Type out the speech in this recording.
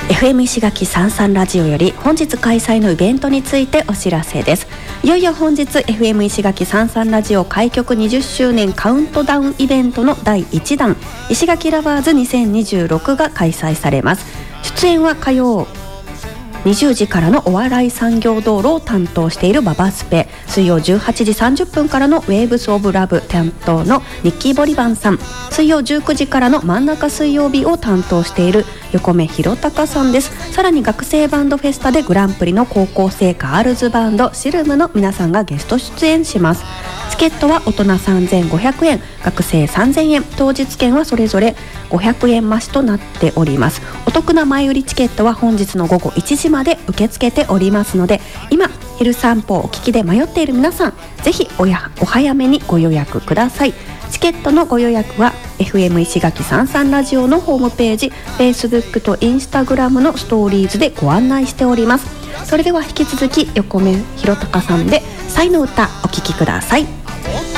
FM 石垣三三ラジオより本日開催のイベントについてお知らせです。いよいよ本日 FM 石垣三三ラジオ開局20周年カウントダウンイベントの第1弾石垣ラバーズ2026が開催されます。出演は火曜20時からのお笑い産業道路を担当しているババスペ、水曜18時30分からのウェーブスオブラブ担当のニッキーボリバンさん、水曜19時からの真ん中水曜日を担当している横目弘隆さんです。さらに学生バンドフェスタでグランプリの高校生ガールズバンドシルムの皆さんがゲスト出演します。チケットは大人3500円、学生3000円、当日券はそれぞれ500円増しとなっております。お得な前売りチケットは本日の午後1時まで受け付けておりますので、今昼散歩をお聞きで迷っている皆さん、ぜひお早めにご予約ください。チケットのご予約は FM 石垣三三ラジオのホームページ、 Facebook と Instagram のストーリーズでご案内しております。それでは引き続き横目弘隆さんで才の歌お聴きください。